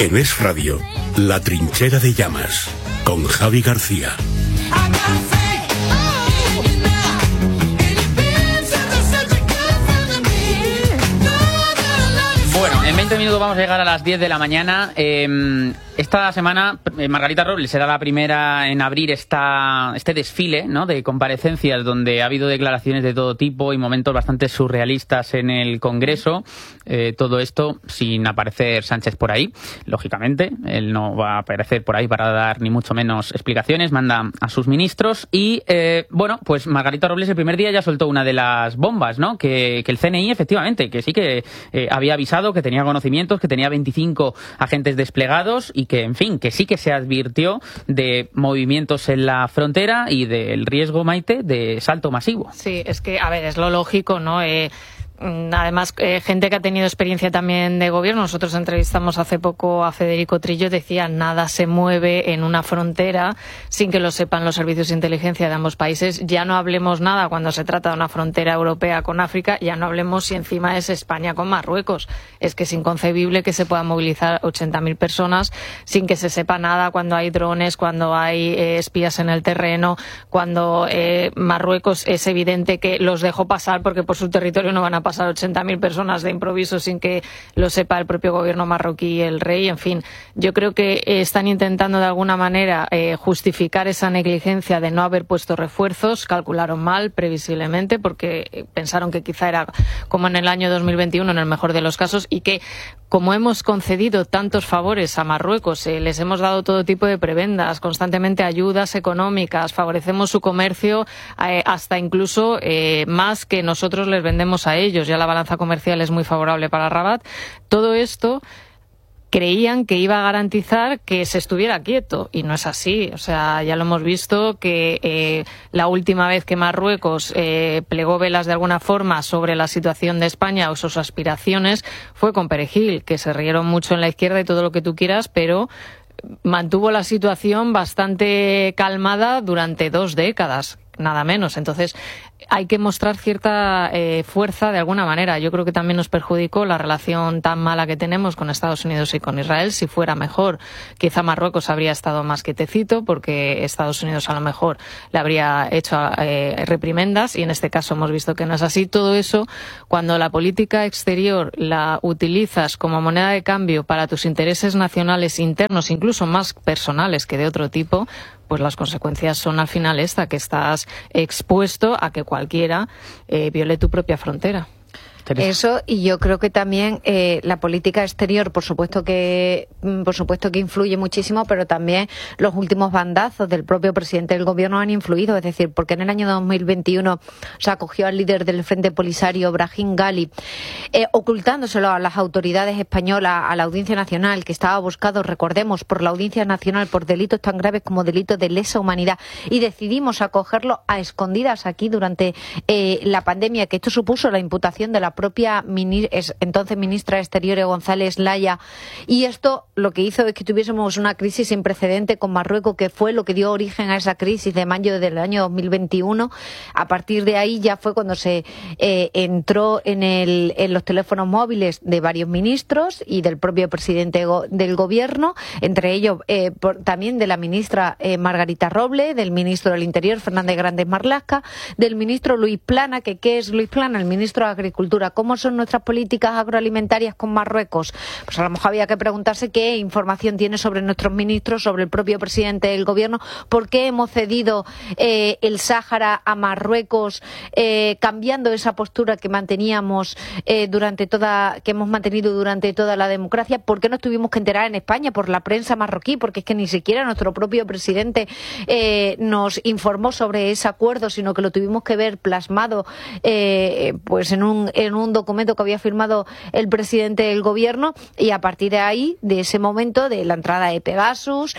En Es Radio, La Trinchera de Llamas, con Javi García. Bueno, en 20 minutos vamos a llegar a las 10 de la mañana. Esta semana Margarita Robles será la primera en abrir este desfile, ¿no?, de comparecencias donde ha habido declaraciones de todo tipo y momentos bastante surrealistas en el Congreso. Todo esto sin aparecer Sánchez por ahí, lógicamente. Él no va a aparecer por ahí para dar ni mucho menos explicaciones, manda a sus ministros. Y bueno, pues Margarita Robles el primer día ya soltó una de las bombas, ¿no?, que el CNI efectivamente, que sí que había avisado, que tenía conocimientos, que tenía 25 agentes desplegados y que, en fin, que sí que se advirtió de movimientos en la frontera y del riesgo, Maite, de salto masivo. Sí, es que, a ver, es lo lógico, ¿no? Además, gente que ha tenido experiencia también de gobierno. Nosotros entrevistamos hace poco a Federico Trillo, decía, nada se mueve en una frontera sin que lo sepan los servicios de inteligencia de ambos países. Ya no hablemos nada cuando se trata de una frontera europea con África, ya no hablemos si encima es España con Marruecos. Es que es inconcebible que se puedan movilizar 80.000 personas sin que se sepa nada cuando hay drones, cuando hay espías en el terreno, cuando Marruecos es evidente que los dejó pasar porque por su territorio no van a pasar 80.000 personas de improviso sin que lo sepa el propio gobierno marroquí y el rey. En fin, yo creo que están intentando de alguna manera justificar esa negligencia de no haber puesto refuerzos. Calcularon mal, previsiblemente, porque pensaron que quizá era como en el año 2021, en el mejor de los casos, y que como hemos concedido tantos favores a Marruecos, les hemos dado todo tipo de prebendas, constantemente ayudas económicas, favorecemos su comercio hasta incluso más que nosotros les vendemos a ellos. Ya la balanza comercial es muy favorable para Rabat. Todo esto creían que iba a garantizar que se estuviera quieto y no es así. O sea, ya lo hemos visto que la última vez que Marruecos plegó velas de alguna forma sobre la situación de España o sus aspiraciones fue con Perejil, que se rieron mucho en la izquierda y todo lo que tú quieras, pero mantuvo la situación bastante calmada durante 2 décadas. Nada menos. Entonces, hay que mostrar cierta fuerza de alguna manera. Yo creo que también nos perjudicó la relación tan mala que tenemos con Estados Unidos y con Israel. Si fuera mejor, quizá Marruecos habría estado más quietecito porque Estados Unidos a lo mejor le habría hecho reprimendas y en este caso hemos visto que no es así. Todo eso, cuando la política exterior la utilizas como moneda de cambio para tus intereses nacionales internos, incluso más personales que de otro tipo, pues las consecuencias son al final que estás expuesto a que cualquiera viole tu propia frontera. Eso, y yo creo que también la política exterior, por supuesto que influye muchísimo, pero también los últimos bandazos del propio presidente del gobierno han influido. Es decir, porque en el año 2021 se acogió al líder del Frente Polisario, Brahim Ghali, ocultándoselo a las autoridades españolas, a la Audiencia Nacional, que estaba buscado, recordemos, por la Audiencia Nacional por delitos tan graves como delitos de lesa humanidad, y decidimos acogerlo a escondidas aquí durante la pandemia, que esto supuso la imputación de la propia entonces ministra de Exteriores, González Laya, y esto lo que hizo es que tuviésemos una crisis sin precedente con Marruecos, que fue lo que dio origen a esa crisis de mayo del año 2021. A partir de ahí ya fue cuando se entró en los teléfonos móviles de varios ministros y del propio presidente del gobierno, entre ellos también de la ministra Margarita Robles, del ministro del Interior, Fernández Grandes Marlaska, del ministro Luis Plana, que ¿qué es Luis Plana? El ministro de Agricultura. ¿Cómo son nuestras políticas agroalimentarias con Marruecos? Pues a lo mejor había que preguntarse qué información tiene sobre nuestros ministros, sobre el propio presidente del gobierno, por qué hemos cedido el Sáhara a Marruecos, cambiando esa postura que manteníamos que hemos mantenido durante toda la democracia. ¿Por qué nos tuvimos que enterar en España por la prensa marroquí? Porque es que ni siquiera nuestro propio presidente nos informó sobre ese acuerdo, sino que lo tuvimos que ver plasmado pues en un documento que había firmado el presidente del gobierno, y a partir de ahí, de ese momento, de la entrada de Pegasus,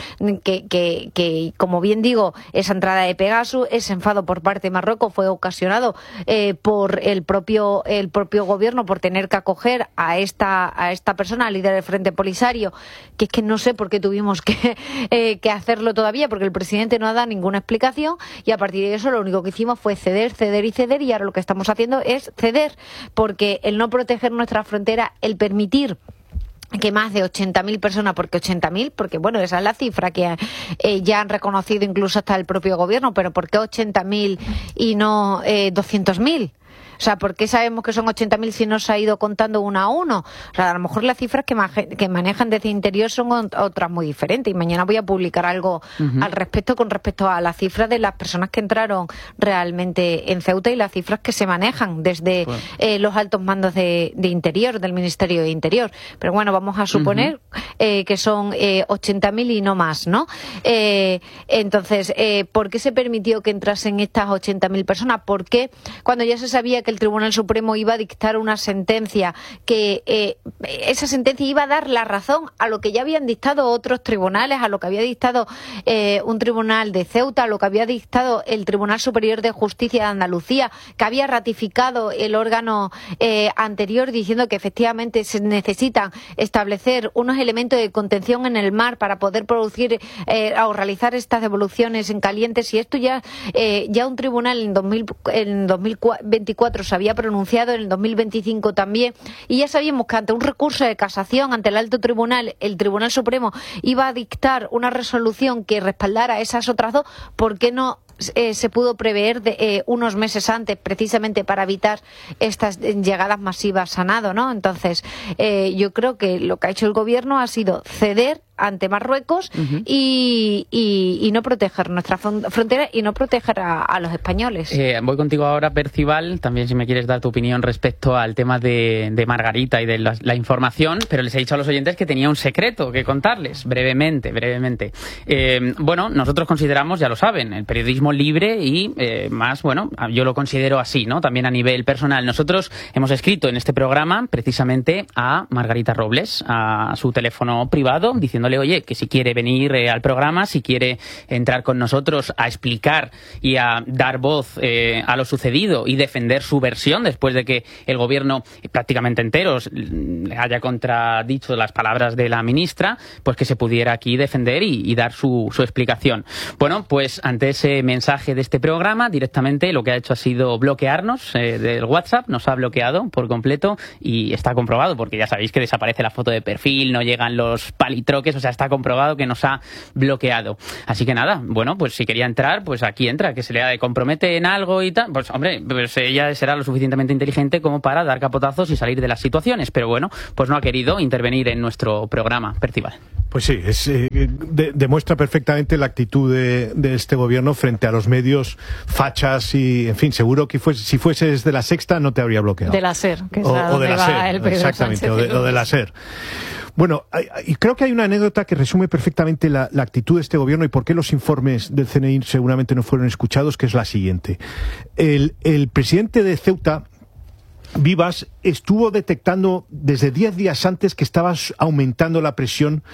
que como bien digo, esa entrada de Pegasus, ese enfado por parte de Marruecos fue ocasionado por el propio gobierno por tener que acoger a esta persona, al líder del Frente Polisario, que es que no sé por qué tuvimos que hacerlo todavía, porque el presidente no ha dado ninguna explicación, y a partir de eso lo único que hicimos fue ceder, y ahora lo que estamos haciendo es ceder, porque el no proteger nuestra frontera, el permitir que más de 80.000 personas, porque 80.000, porque bueno, esa es la cifra que ya han reconocido incluso hasta el propio gobierno, pero ¿por qué 80.000 y no 200.000? O sea, ¿por qué sabemos que son 80.000 si no se ha ido contando uno a uno? O sea, a lo mejor las cifras que manejan desde Interior son otras muy diferentes. Y mañana voy a publicar algo al respecto con respecto a las cifras de las personas que entraron realmente en Ceuta y las cifras que se manejan desde los altos mandos de Interior, del Ministerio de Interior. Pero bueno, vamos a suponer que son 80.000 y no más, ¿no? Entonces, ¿por qué se permitió que entrasen estas 80.000 personas? ¿Por qué cuando ya se sabía que el Tribunal Supremo iba a dictar una sentencia, que esa sentencia iba a dar la razón a lo que ya habían dictado otros tribunales, a lo que había dictado un tribunal de Ceuta, a lo que había dictado el Tribunal Superior de Justicia de Andalucía, que había ratificado el órgano anterior diciendo que efectivamente se necesitan establecer unos elementos de contención en el mar para poder producir o realizar estas devoluciones en caliente? Si esto ya un tribunal en 2024 se había pronunciado, en el 2025 también, y ya sabíamos que ante un recurso de casación ante el alto tribunal, el Tribunal Supremo iba a dictar una resolución que respaldara esas otras dos. ¿Por qué no se pudo prever unos meses antes, precisamente para evitar estas llegadas masivas a nado, ¿no? Entonces, yo creo que lo que ha hecho el gobierno ha sido ceder ante Marruecos y no proteger nuestra frontera y no proteger a los españoles. Voy contigo ahora, Percival, también si me quieres dar tu opinión respecto al tema de Margarita y de la información, pero les he dicho a los oyentes que tenía un secreto que contarles, brevemente. Bueno, nosotros consideramos, ya lo saben, el periodismo libre y más, bueno, yo lo considero así, ¿no? También a nivel personal. Nosotros hemos escrito en este programa precisamente a Margarita Robles, a su teléfono privado, diciéndole, oye, que si quiere venir al programa, si quiere entrar con nosotros a explicar y a dar voz a lo sucedido y defender su versión después de que el gobierno prácticamente entero le haya contradicho las palabras de la ministra, pues que se pudiera aquí defender y dar su explicación. Bueno, pues ante ese mensaje de este programa, directamente lo que ha hecho ha sido bloquearnos del WhatsApp, nos ha bloqueado por completo y está comprobado, porque ya sabéis que desaparece la foto de perfil, no llegan los palitroques, o sea, está comprobado que nos ha bloqueado. Así que nada, bueno, pues si quería entrar, pues aquí entra, que se le compromete en algo y tal, pues hombre, pues ella será lo suficientemente inteligente como para dar capotazos y salir de las situaciones, pero bueno, pues no ha querido intervenir en nuestro programa, Percival. Pues sí, demuestra perfectamente la actitud de este gobierno frente a los medios fachas y, en fin, seguro que si fueses de La Sexta no te habría bloqueado. De la SER, que es o de la SER, exactamente, o de la SER. Bueno, y creo que hay una anécdota que resume perfectamente la actitud de este gobierno y por qué los informes del CNI seguramente no fueron escuchados, que es la siguiente. El presidente de Ceuta, Vivas, estuvo detectando desde 10 días antes que estaba aumentando la presión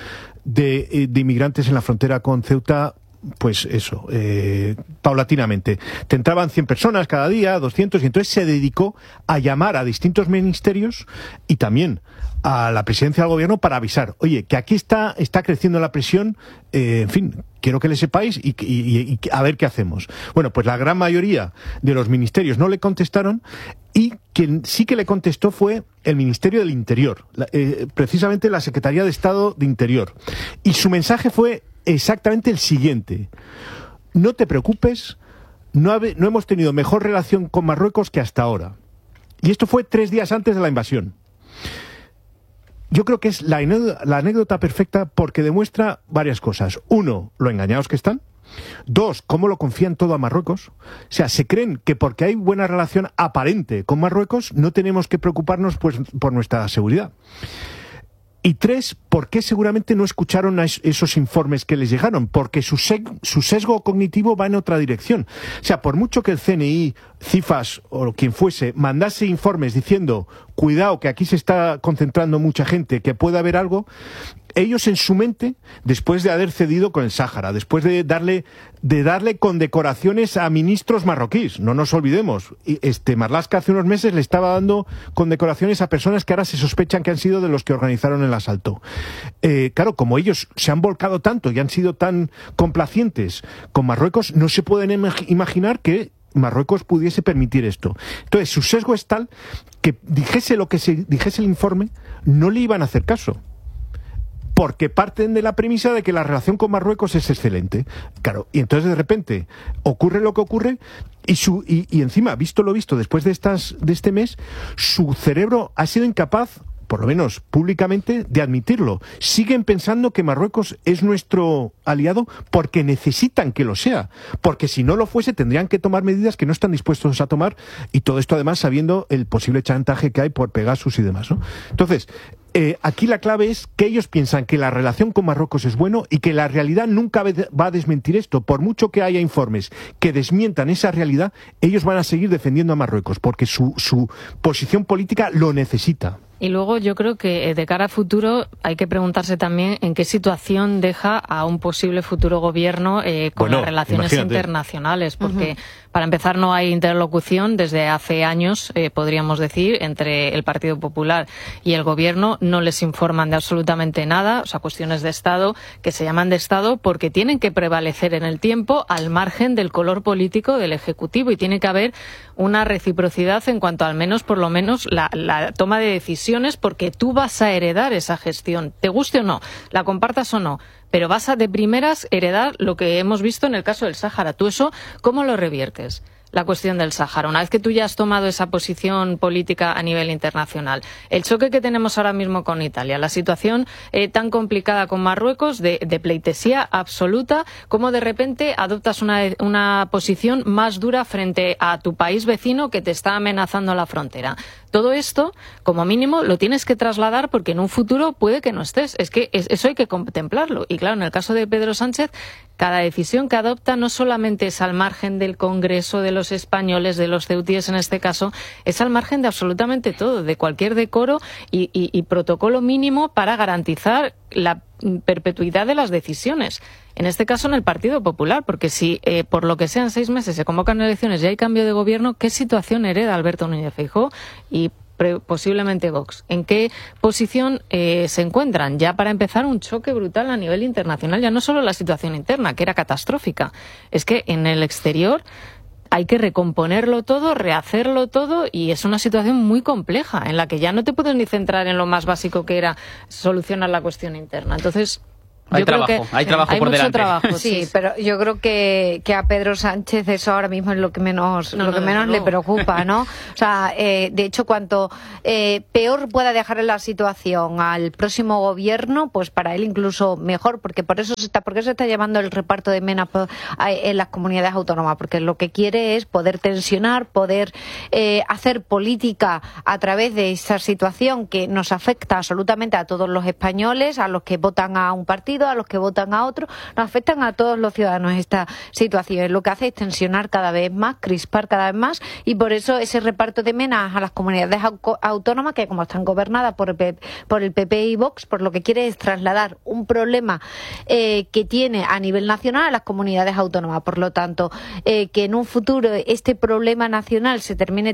de inmigrantes en la frontera con Ceuta. Pues eso, paulatinamente. Te entraban 100 personas cada día, 200, y entonces se dedicó a llamar a distintos ministerios y también a la presidencia del gobierno para avisar, oye, que aquí está creciendo la presión, en fin, quiero que le sepáis y a ver qué hacemos. Bueno, pues la gran mayoría de los ministerios no le contestaron y quien sí que le contestó fue el Ministerio del Interior, precisamente la Secretaría de Estado de Interior. Y su mensaje fue exactamente el siguiente: no te preocupes, no hemos tenido mejor relación con Marruecos que hasta ahora. Y esto fue 3 días antes de la invasión. Yo creo que es la anécdota perfecta porque demuestra varias cosas. 1, lo engañados que están. 2, cómo lo confían todo a Marruecos. O sea, se creen que porque hay buena relación aparente con Marruecos no tenemos que preocuparnos pues por nuestra seguridad. Y 3, ¿por qué seguramente no escucharon a esos informes que les llegaron? Porque su sesgo cognitivo va en otra dirección. O sea, por mucho que el CNI, CIFAS o quien fuese mandase informes diciendo cuidado que aquí se está concentrando mucha gente, que puede haber algo, ellos en su mente, después de haber cedido con el Sáhara, después de darle condecoraciones a ministros marroquíes, no nos olvidemos, Marlaska hace unos meses le estaba dando condecoraciones a personas que ahora se sospechan que han sido de los que organizaron el asalto. Claro, como ellos se han volcado tanto y han sido tan complacientes con Marruecos, no se pueden imaginar que Marruecos pudiese permitir esto. Entonces, su sesgo es tal que dijese lo que dijese el informe, no le iban a hacer caso. porque parten de la premisa de que la relación con Marruecos es excelente. Claro, y entonces de repente ocurre lo que ocurre y encima, visto lo visto, después de este mes, su cerebro ha sido incapaz, por lo menos públicamente, de admitirlo. Siguen pensando que Marruecos es nuestro aliado porque necesitan que lo sea, porque si no lo fuese tendrían que tomar medidas que no están dispuestos a tomar, y todo esto además sabiendo el posible chantaje que hay por Pegasus y demás, ¿no? Entonces, aquí la clave es que ellos piensan que la relación con Marruecos es bueno y que la realidad nunca va a desmentir esto. Por mucho que haya informes que desmientan esa realidad, ellos van a seguir defendiendo a Marruecos porque su posición política lo necesita. Y luego yo creo que de cara a futuro hay que preguntarse también en qué situación deja a un posible futuro gobierno con las relaciones internacionales, porque para empezar no hay interlocución desde hace años, podríamos decir, entre el Partido Popular y el gobierno. No les informan de absolutamente nada, o sea, cuestiones de Estado que se llaman de Estado porque tienen que prevalecer en el tiempo al margen del color político del Ejecutivo, y tiene que haber una reciprocidad en cuanto al menos, por lo menos, la toma de decisiones, porque tú vas a heredar esa gestión, te guste o no, la compartas o no, pero vas a de primeras heredar lo que hemos visto en el caso del Sáhara. ¿Tú eso cómo lo reviertes? La cuestión del Sáhara, una vez que tú ya has tomado esa posición política a nivel internacional, el choque que tenemos ahora mismo con Italia, la situación tan complicada con Marruecos de pleitesía absoluta, cómo de repente adoptas una posición más dura frente a tu país vecino que te está amenazando la frontera. Todo esto, como mínimo, lo tienes que trasladar porque en un futuro puede que no estés. Es que eso hay que contemplarlo. Y claro, en el caso de Pedro Sánchez, cada decisión que adopta no solamente es al margen del Congreso, de los españoles, de los ceutíes en este caso, es al margen de absolutamente todo, de cualquier decoro y protocolo mínimo para garantizar la perpetuidad de las decisiones. En este caso en el Partido Popular, porque si por lo que sea en 6 meses se convocan elecciones y hay cambio de gobierno, ¿qué situación hereda Alberto Núñez Feijóo y posiblemente Vox? ¿En qué posición se encuentran? Ya para empezar, un choque brutal a nivel internacional, ya no solo la situación interna, que era catastrófica, es que en el exterior hay que recomponerlo todo, rehacerlo todo, y es una situación muy compleja en la que ya no te puedes ni centrar en lo más básico que era solucionar la cuestión interna. Entonces, hay trabajo por delante. Trabajo, sí, pero yo creo que a Pedro Sánchez eso ahora mismo es lo que menos le preocupa, ¿no? O sea, de hecho, cuanto peor pueda dejar la situación al próximo gobierno, pues para él incluso mejor, porque ¿por qué se está llevando el reparto de menas en las comunidades autónomas? Porque lo que quiere es poder tensionar, poder hacer política a través de esa situación que nos afecta absolutamente a todos los españoles, a los que votan a un partido, a los que votan a otro, nos afectan a todos los ciudadanos esta situación. Lo que hace es tensionar cada vez más, crispar cada vez más, y por eso ese reparto de menas a las comunidades autónomas, que como están gobernadas por el PP y Vox, por lo que quiere es trasladar un problema que tiene a nivel nacional a las comunidades autónomas. Por lo tanto, que en un futuro este problema nacional se termine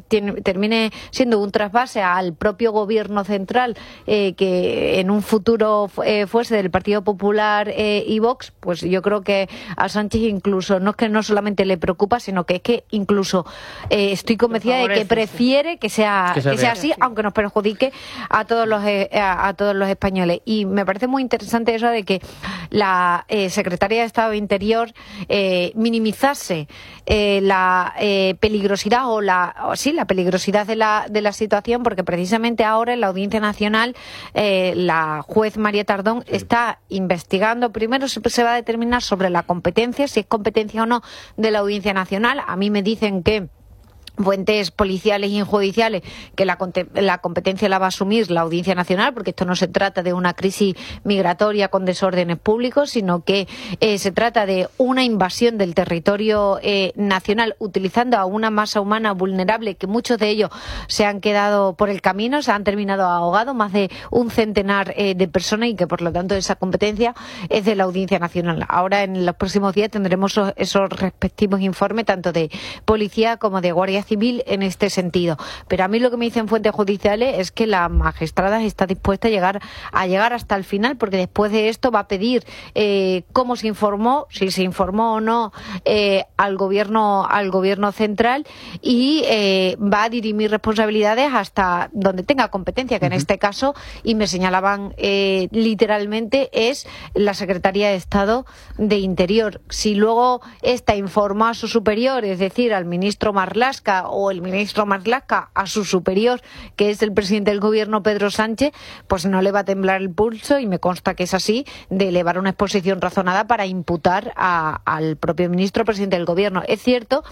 siendo un trasvase al propio gobierno central, que en un futuro fuese del Partido Popular y Vox, pues yo creo que a Sánchez incluso no es que no solamente le preocupa, sino que es que incluso estoy convencida de que prefiere que sea así, aunque nos perjudique a todos los españoles. Y me parece muy interesante eso de que la secretaria de Estado de Interior minimizase la peligrosidad la peligrosidad de la situación, porque precisamente ahora en la Audiencia Nacional la juez María Tardón está investigando. Primero se va a determinar sobre la competencia, si es competencia o no de la Audiencia Nacional. A mí me dicen que fuentes policiales y judiciales que la competencia la va a asumir la Audiencia Nacional, porque esto no se trata de una crisis migratoria con desórdenes públicos, sino que se trata de una invasión del territorio nacional utilizando a una masa humana vulnerable, que muchos de ellos se han quedado por el camino, se han terminado ahogados, más de un centenar de personas, y que por lo tanto esa competencia es de la Audiencia Nacional. Ahora en los próximos días tendremos esos respectivos informes tanto de policía como de Guardia civil en este sentido. Pero a mí lo que me dicen fuentes judiciales es que la magistrada está dispuesta a llegar hasta el final, porque después de esto va a pedir cómo se informó, si se informó o no al gobierno central, y va a dirimir responsabilidades hasta donde tenga competencia, que en este caso, y me señalaban literalmente, es la Secretaría de Estado de Interior. Si luego esta informa a su superior, es decir, al ministro Marlaska, o el ministro Marlaska a su superior, que es el presidente del gobierno, Pedro Sánchez, pues no le va a temblar el pulso, y me consta que es así, de elevar una exposición razonada para imputar al propio ministro presidente del gobierno. Es cierto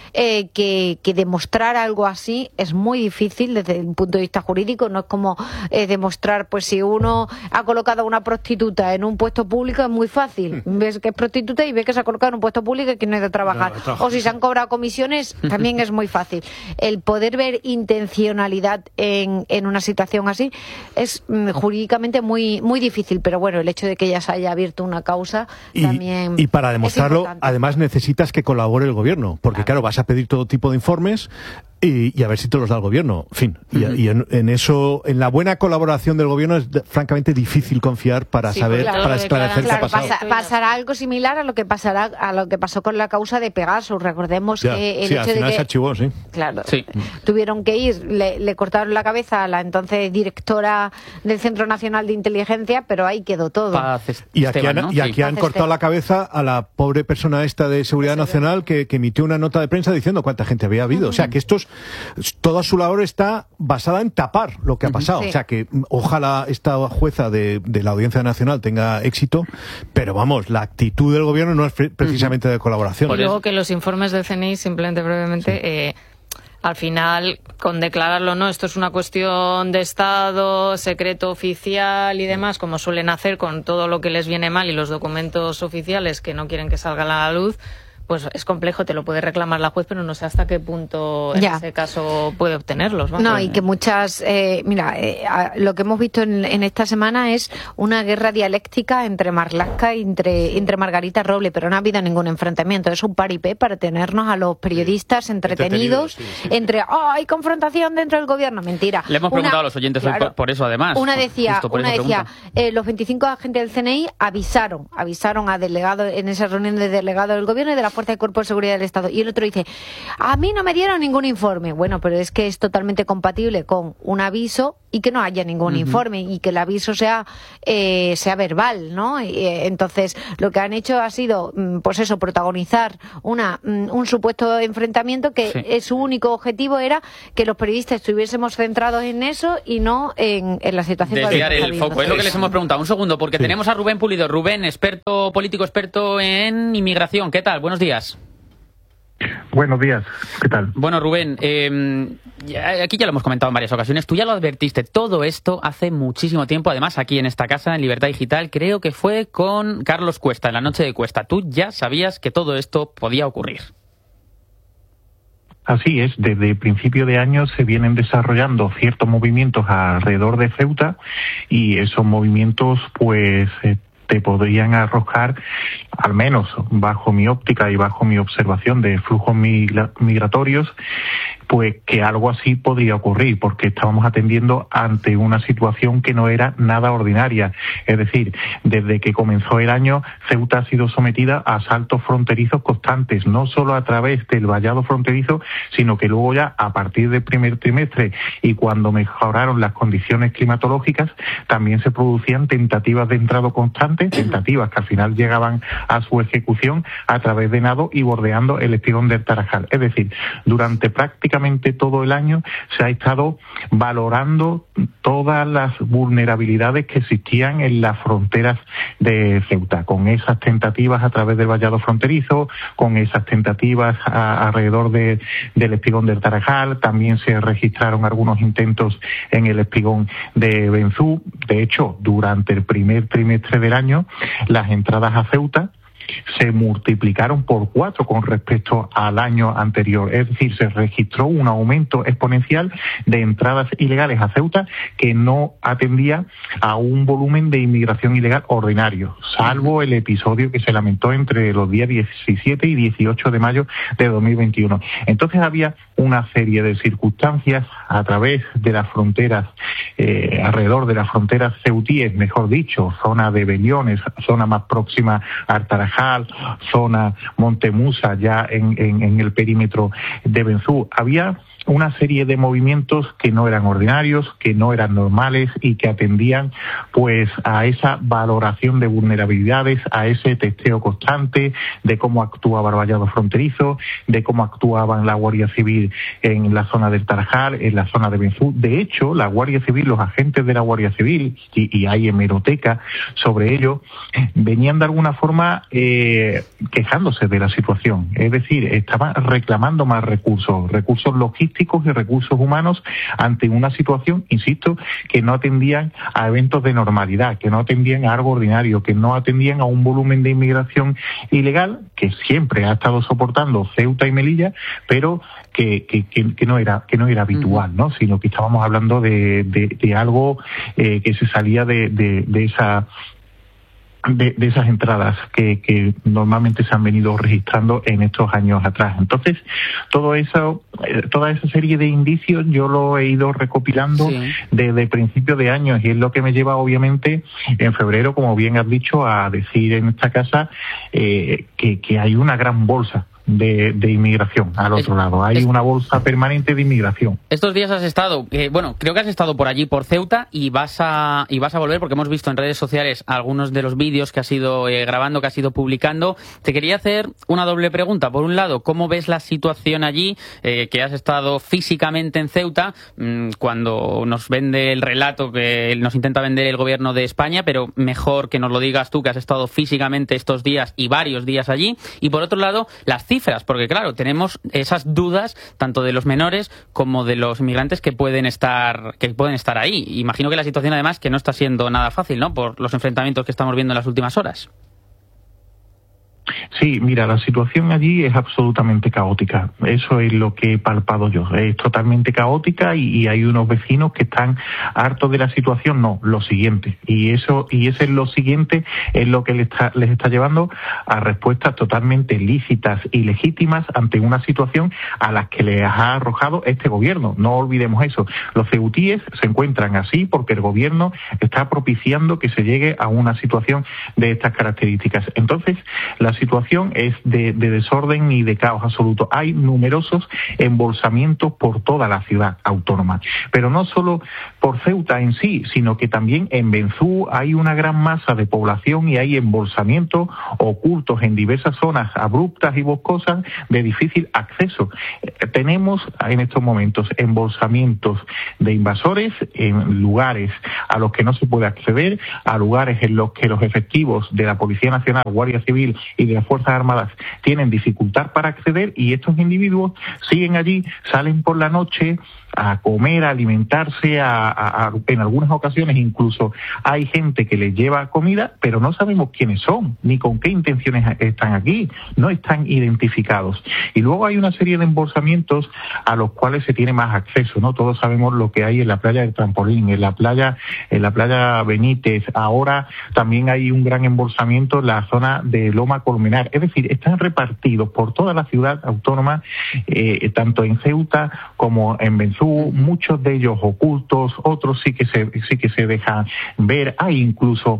que demostrar algo así es muy difícil desde un punto de vista jurídico. No es como demostrar, pues si uno ha colocado a una prostituta en un puesto público, es muy fácil. Ves que es prostituta y ves que se ha colocado en un puesto público y que no hay de trabajar. O si se han cobrado comisiones, también es muy fácil. El poder ver intencionalidad en una situación así es jurídicamente muy, muy difícil. Pero bueno, el hecho de que ya se haya abierto una causa también. Y para demostrarlo, además necesitas que colabore el gobierno, porque claro, vas a pedir todo tipo de informes y a ver si te los da el gobierno. En fin, y en eso, en la buena colaboración del gobierno es francamente difícil confiar para saber, para esclarecer qué ha pasado. Pasará algo similar a lo que pasó con la causa de Pegasus. Recordemos que el hecho al final de que se archivó, sí. Claro, tuvieron que ir, le cortaron la cabeza a la entonces directora del Centro Nacional de Inteligencia, pero ahí quedó todo. Y aquí han cortado la cabeza a la pobre persona esta de Seguridad Nacional que emitió una nota de prensa diciendo cuánta gente había habido. O sea, que toda su labor está basada en tapar lo que ha pasado. O sea, que ojalá esta jueza de la Audiencia Nacional tenga éxito, pero vamos, la actitud del gobierno no es precisamente de colaboración. Y luego que los informes del CNI, simplemente brevemente, al final, con declararlo, no, esto es una cuestión de Estado, secreto oficial y demás, como suelen hacer con todo lo que les viene mal y los documentos oficiales que no quieren que salgan a la luz, pues es complejo, te lo puede reclamar la juez, pero no sé hasta qué punto en ese caso puede obtenerlos. Vamos. No, y que muchas... lo que hemos visto en esta semana es una guerra dialéctica entre Marlaska y entre Margarita Roble, pero no ha habido ningún enfrentamiento. Es un paripé para tenernos a los periodistas entretenidos. Entre, hay confrontación dentro del gobierno. Mentira. Le hemos preguntado a los oyentes hoy por eso, además. Una decía los 25 agentes del CNI avisaron a delegados en esa reunión de delegados del gobierno y de la Fuerza de Cuerpo de Seguridad del Estado. Y el otro dice, a mí no me dieron ningún informe. Bueno, pero es que es totalmente compatible con un aviso y que no haya ningún informe, y que el aviso sea verbal, ¿no? Entonces, lo que han hecho ha sido, pues eso, protagonizar un supuesto enfrentamiento que su único objetivo era que los periodistas estuviésemos centrados en eso y no en la situación. Desviar el foco. Es lo que les hemos preguntado. Un segundo, porque tenemos a Rubén Pulido. Rubén, político experto en inmigración. ¿Qué tal? Buenos días. Buenos días, ¿qué tal? Bueno, Rubén, aquí ya lo hemos comentado en varias ocasiones, tú ya lo advertiste, todo esto hace muchísimo tiempo, además aquí en esta casa, en Libertad Digital, creo que fue con Carlos Cuesta, en la noche de Cuesta. Tú ya sabías que todo esto podía ocurrir. Así es, desde principio de año se vienen desarrollando ciertos movimientos alrededor de Ceuta, y esos movimientos pues te podrían arrojar, al menos bajo mi óptica y bajo mi observación de flujos migratorios, pues que algo así podría ocurrir, porque estábamos atendiendo ante una situación que no era nada ordinaria. Es decir, desde que comenzó el año, Ceuta ha sido sometida a asaltos fronterizos constantes, no solo a través del vallado fronterizo, sino que luego ya a partir del primer trimestre y cuando mejoraron las condiciones climatológicas, también se producían tentativas de entrada constantes, tentativas que al final llegaban a su ejecución a través de nado y bordeando el espigón del Tarajal. Es decir, durante prácticamente todo el año se ha estado valorando todas las vulnerabilidades que existían en las fronteras de Ceuta, con esas tentativas a través del vallado fronterizo, con esas tentativas alrededor del espigón del Tarajal. También se registraron algunos intentos en el espigón de Benzú. De hecho, durante el primer trimestre del año, las entradas a Ceuta se multiplicaron por 4 con respecto al año anterior. Es decir, se registró un aumento exponencial de entradas ilegales a Ceuta que no atendía a un volumen de inmigración ilegal ordinario. salvo el episodio que se lamentó entre los días 17 y 18 de mayo de 2021. Entonces había una serie de circunstancias a través de las fronteras, alrededor de las fronteras ceutíes, mejor dicho, zona de Bellones, zona más próxima a Tarajal, zona Montemusa, ya en el perímetro de Benzú. Había una serie de movimientos que no eran ordinarios, que no eran normales y que atendían pues a esa valoración de vulnerabilidades, a ese testeo constante de cómo actuaba el vallado fronterizo, de cómo actuaban la Guardia Civil en la zona del Tarajal, en la zona de Benzú. De hecho, la Guardia Civil, los agentes de la Guardia Civil, y hay hemeroteca sobre ello, venían de alguna forma quejándose de la situación. Es decir, estaban reclamando más recursos logísticos y recursos humanos ante una situación, insisto, que no atendían a eventos de normalidad, que no atendían a algo ordinario, que no atendían a un volumen de inmigración ilegal que siempre ha estado soportando Ceuta y Melilla, pero que no era habitual, ¿no? Sino que estábamos hablando de algo que se salía de esas entradas que normalmente se han venido registrando en estos años atrás. Entonces, toda esa serie de indicios yo lo he ido recopilando desde principios de años, y es lo que me lleva, obviamente, en febrero, como bien has dicho, a decir en esta casa que hay una gran bolsa de inmigración al otro lado. Hay una bolsa permanente de inmigración. Estos días has estado, creo que has estado por allí, por Ceuta, y vas a volver, porque hemos visto en redes sociales algunos de los vídeos que has ido grabando, que has ido publicando. Te quería hacer una doble pregunta. Por un lado, ¿cómo ves la situación allí, que has estado físicamente en Ceuta, cuando nos vende el relato que nos intenta vender el gobierno de España, pero mejor que nos lo digas tú, que has estado físicamente estos días y varios días allí? Y por otro lado, las cifras, porque claro, tenemos esas dudas tanto de los menores como de los migrantes que pueden estar ahí. Imagino que la situación, además, que no está siendo nada fácil, ¿no?, por los enfrentamientos que estamos viendo en las últimas horas. Sí, mira, la situación allí es absolutamente caótica. Eso es lo que he palpado yo. Es totalmente caótica y hay unos vecinos que están hartos de la situación. No, lo siguiente. Y ese es lo siguiente, es lo que les está llevando a respuestas totalmente lícitas y legítimas ante una situación a la que les ha arrojado este gobierno. No olvidemos eso. Los ceutíes se encuentran así porque el gobierno está propiciando que se llegue a una situación de estas características. Entonces, la situación es de desorden y de caos absoluto. Hay numerosos embolsamientos por toda la ciudad autónoma, pero no solo por Ceuta en sí, sino que también en Benzú hay una gran masa de población y hay embolsamientos ocultos en diversas zonas abruptas y boscosas de difícil acceso. Tenemos en estos momentos embolsamientos de invasores en lugares a los que no se puede acceder, a lugares en los que los efectivos de la Policía Nacional, Guardia Civil y de las Fuerzas Armadas tienen dificultad para acceder, y estos individuos siguen allí, salen por la noche a comer, a alimentarse, en algunas ocasiones incluso hay gente que les lleva comida, pero no sabemos quiénes son, ni con qué intenciones están aquí, no están identificados. Y luego hay una serie de embolsamientos a los cuales se tiene más acceso, ¿no? Todos sabemos lo que hay en la playa del Trampolín, en la playa Benítez. Ahora también hay un gran embolsamiento en la zona de Loma Colmenar. Es decir, están repartidos por toda la ciudad autónoma, tanto en Ceuta como en Benzú, muchos de ellos ocultos, otros sí que se dejan ver. Hay incluso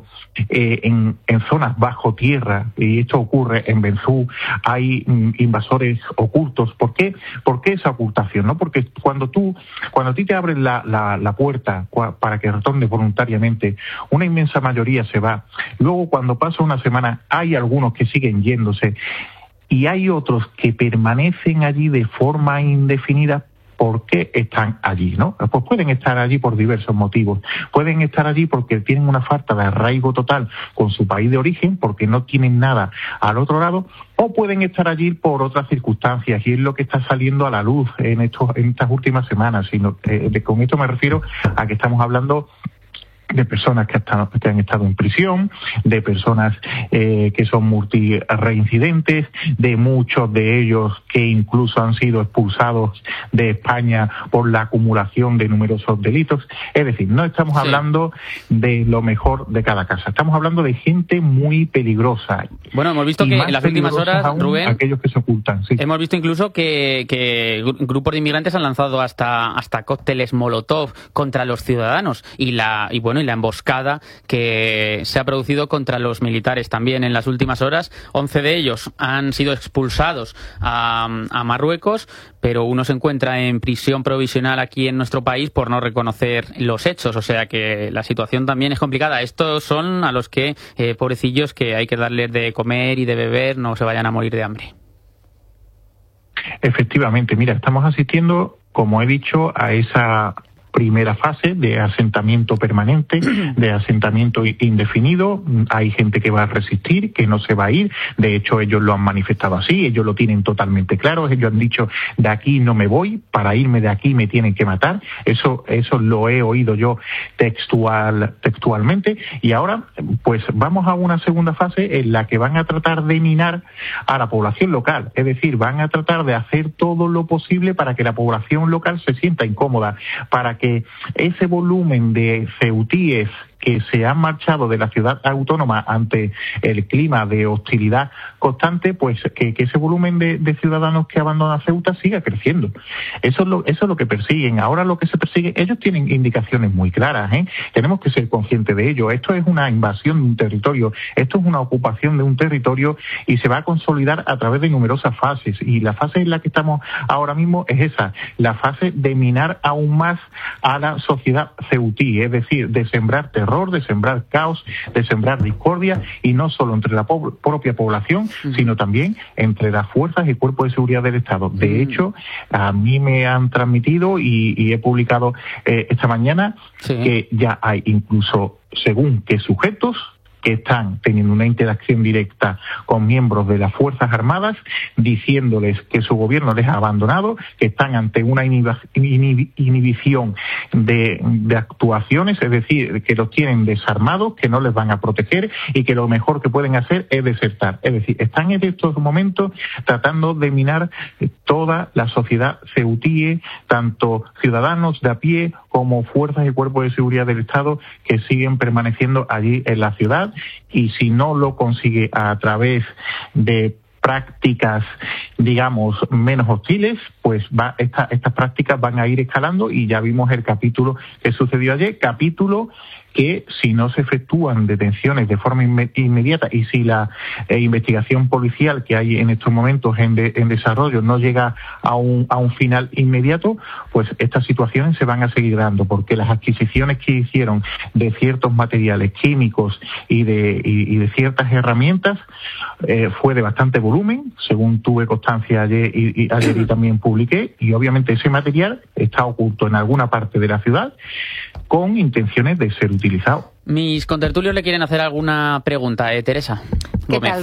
en zonas bajo tierra, y esto ocurre en Benzú, hay invasores ocultos. ¿Por qué? ¿Por qué esa ocultación? ¿No? Porque cuando a ti te abren la puerta para que retorne voluntariamente, una inmensa mayoría se va. Luego, cuando pasa una semana, hay algunos que siguen yéndose y hay otros que permanecen allí de forma indefinida. ¿Por qué están allí, no? Pues pueden estar allí por diversos motivos. Pueden estar allí porque tienen una falta de arraigo total con su país de origen, porque no tienen nada al otro lado, o pueden estar allí por otras circunstancias, y es lo que está saliendo a la luz en estas últimas semanas. Con esto me refiero a que estamos hablando de personas que han estado en prisión, de personas que son multireincidentes, de muchos de ellos que incluso han sido expulsados de España por la acumulación de numerosos delitos. Es decir, no estamos hablando de lo mejor de cada casa, estamos hablando de gente muy peligrosa. Bueno, hemos visto que en las últimas horas, Rubén, aquellos que se ocultan. Sí. Hemos visto incluso que grupos de inmigrantes han lanzado hasta cócteles Molotov contra los ciudadanos y la emboscada que se ha producido contra los militares también en las últimas horas. 11 de ellos han sido expulsados a Marruecos, pero uno se encuentra en prisión provisional aquí en nuestro país por no reconocer los hechos. O sea que la situación también es complicada. Estos son a los que, pobrecillos, que hay que darles de comer y de beber, no se vayan a morir de hambre. Efectivamente, mira, estamos asistiendo, como he dicho, a esa primera fase de asentamiento permanente, de asentamiento indefinido. Hay gente que va a resistir, que no se va a ir. De hecho, ellos lo han manifestado así, ellos lo tienen totalmente claro. Ellos han dicho, de aquí no me voy, para irme de aquí me tienen que matar. Eso lo he oído yo textualmente. Y ahora, pues vamos a una segunda fase en la que van a tratar de minar a la población local. Es decir, van a tratar de hacer todo lo posible para que la población local se sienta incómoda, para que ese volumen de ceutíes que se han marchado de la ciudad autónoma ante el clima de hostilidad constante, pues que ese volumen de ciudadanos que abandonan Ceuta siga creciendo. Eso es lo que persiguen. Ahora lo que se persigue, ellos tienen indicaciones muy claras, tenemos que ser conscientes de ello. Esto es una invasión de un territorio, esto es una ocupación de un territorio y se va a consolidar a través de numerosas fases. Y la fase en la que estamos ahora mismo es esa, la fase de minar aún más a la sociedad ceutí, es decir, de sembrar terror, de sembrar caos, de sembrar discordia, y no solo entre la propia población, sino también entre las fuerzas y cuerpos de seguridad del Estado. De hecho, a mí me han transmitido y he publicado esta mañana que ya hay incluso según qué sujetos que están teniendo una interacción directa con miembros de las Fuerzas Armadas, diciéndoles que su gobierno les ha abandonado, que están ante una inhibición de actuaciones, es decir, que los tienen desarmados, que no les van a proteger y que lo mejor que pueden hacer es desertar. Es decir, están en estos momentos tratando de minar toda la sociedad ceutí, tanto ciudadanos de a pie como fuerzas y cuerpos de seguridad del Estado que siguen permaneciendo allí en la ciudad, y si no lo consigue a través de prácticas, digamos, menos hostiles, pues estas prácticas van a ir escalando, y ya vimos el capítulo que sucedió ayer, capítulo que si no se efectúan detenciones de forma inmediata y si la investigación policial que hay en estos momentos en desarrollo no llega a un final inmediato, pues estas situaciones se van a seguir dando, porque las adquisiciones que hicieron de ciertos materiales químicos y de ciertas herramientas fue de bastante volumen, según tuve constancia ayer y también publiqué, y obviamente ese material está oculto en alguna parte de la ciudad con intenciones de ser utilizado. Mis contertulios le quieren hacer alguna pregunta, Teresa Gómez.